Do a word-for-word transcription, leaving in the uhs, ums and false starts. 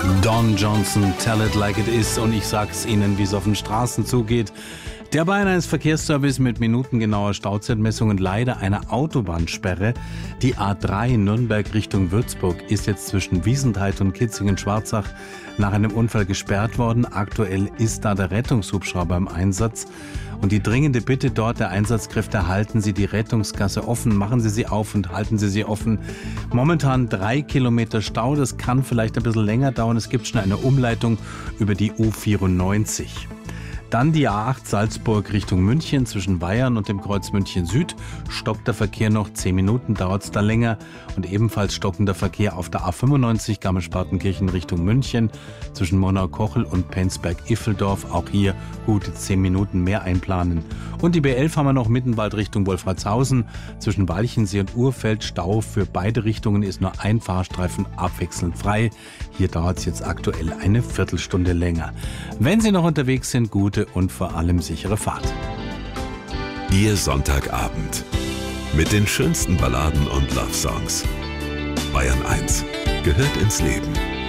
Don Johnson, Tell It Like It Is, und ich sag's Ihnen, wie es auf den Straßen zugeht. Der Bayern eins Verkehrsservice mit minutengenauer Stauzeitmessung und leider einer Autobahnsperre. Die A drei Nürnberg Richtung Würzburg ist jetzt zwischen Wiesentheit und Kitzingen-Schwarzach nach einem Unfall gesperrt worden. Aktuell ist da der Rettungshubschrauber im Einsatz. Und die dringende Bitte dort der Einsatzkräfte: halten Sie die Rettungsgasse offen, machen Sie sie auf und halten Sie sie offen. Momentan drei Kilometer Stau, das kann vielleicht ein bisschen länger dauern. Es gibt schon eine Umleitung über die U vierundneunzig. Dann die A acht Salzburg Richtung München zwischen Bayern und dem Kreuz München Süd. Stockt der Verkehr noch, zehn Minuten dauert es da länger. Und ebenfalls stockender Verkehr auf der A fünfundneunzig Garmisch-Partenkirchen Richtung München zwischen Monau-Kochel und Penzberg-Iffeldorf. Auch hier gute zehn Minuten mehr einplanen. Und die B elf haben wir noch, Mittenwald Richtung Wolfratshausen. Zwischen Walchensee und Urfeld Stau. Für beide Richtungen ist nur ein Fahrstreifen abwechselnd frei. Hier dauert es jetzt aktuell eine Viertelstunde länger. Wenn Sie noch unterwegs sind, gute und vor allem sichere Fahrt. Ihr Sonntagabend mit den schönsten Balladen und Love-Songs. Bayern eins gehört ins Leben.